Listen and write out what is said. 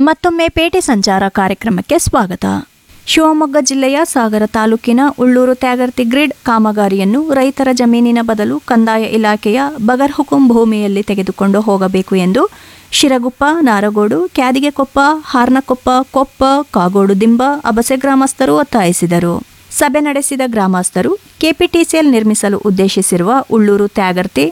ಮತ್ತೊಮ್ಮೆ ಪೇಟೆ ಸಂಚಾರ ಕಾರ್ಯಕ್ರಮಕ್ಕೆ ಸ್ವಾಗತ. ಶಿವಮೊಗ್ಗ ಜಿಲ್ಲೆಯ ಸಾಗರ ತಾಲೂಕಿನ ಉಳ್ಳೂರು ತ್ಯಾಗರ್ತಿ ಗ್ರಿಡ್ ಕಾಮಗಾರಿಯನ್ನು ರೈತರ ಜಮೀನಿನ ಬದಲು ಕಂದಾಯ ಇಲಾಖೆಯ ಬಗರ್ ಹುಕುಂ ಭೂಮಿಯಲ್ಲಿ ತೆಗೆದುಕೊಂಡು ಹೋಗಬೇಕು ಎಂದು ಶಿರಗುಪ್ಪ, ನಾರಗೋಡು, ಕ್ಯಾದಿಗೆಕೊಪ್ಪ, ಹಾರ್ನಕೊಪ್ಪ, ಕೊಪ್ಪ, ಕಾಗೋಡು ದಿಂಬ, ಅಬಸೆ ಗ್ರಾಮಸ್ಥರು ಒತ್ತಾಯಿಸಿದರು. ಸಭೆ ನಡೆಸಿದ ಗ್ರಾಮಸ್ಥರು ಕೆಪಿಟಿಸಿಎಲ್ ನಿರ್ಮಿಸಲು ಉದ್ದೇಶಿಸಿರುವ ಉಳ್ಳೂರು ತ್ಯಾಗರ್ತಿ